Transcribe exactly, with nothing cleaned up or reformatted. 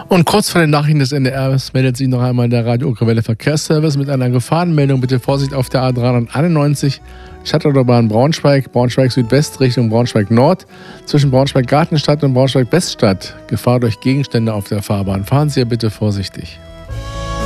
Und kurz vor den Nachrichten des N D Rs meldet sich noch einmal der Radio Okerwelle Verkehrsservice mit einer Gefahrenmeldung. Bitte Vorsicht auf der A dreihunderteinundneunzig Stadtautobahn Braunschweig, Braunschweig Südwest Richtung Braunschweig Nord, zwischen Braunschweig Gartenstadt und Braunschweig Weststadt. Gefahr durch Gegenstände auf der Fahrbahn. Fahren Sie bitte vorsichtig.